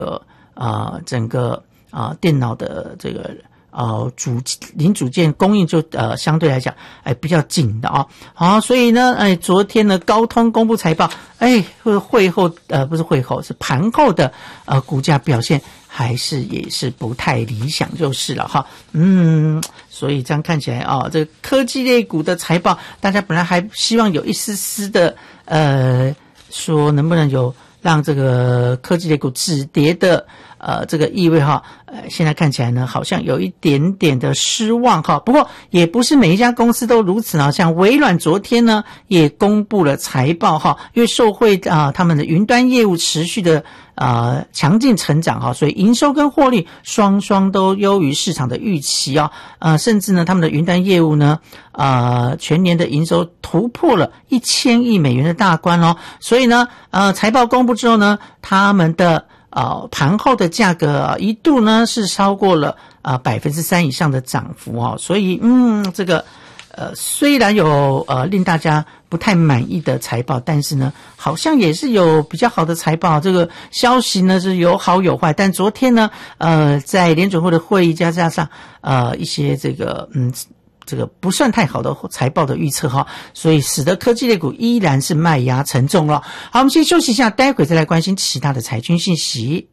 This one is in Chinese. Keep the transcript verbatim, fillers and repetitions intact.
呃啊、呃、整个啊、呃、电脑的这个呃主零组件供应就呃相对来讲哎比较紧的啊。好，所以呢哎昨天呢高通公布财报，哎会后呃不是会后是盘后的呃股价表现还是也是不太理想就是了哈。嗯，所以这样看起来啊、哦，这个科技类股的财报大家本来还希望有一丝丝的呃说能不能有让这个科技类股止跌的呃这个意味哈，呃现在看起来呢好像有一点点的失望哈。不过也不是每一家公司都如此啊，像微软昨天呢也公布了财报哈，因为受惠啊、呃、他们的云端业务持续的啊强劲成长哈，所以营收跟获利双双都优于市场的预期啊，呃甚至呢他们的云端业务呢呃全年的营收突破了一千亿美元的大关哦，所以呢呃财报公布之后呢，他们的呃盘后的价格、啊、一度呢是超过了啊百分之三以上的涨幅哦，所以嗯这个呃虽然有呃令大家不太满意的财报，但是呢好像也是有比较好的财报，这个消息呢是有好有坏。但昨天呢呃在联准会的会议加加上呃一些这个嗯这个不算太好的财报的预测哈，所以使得科技类股依然是卖压沉重了。好，我们先休息一下，待会再来关心其他的财经信息。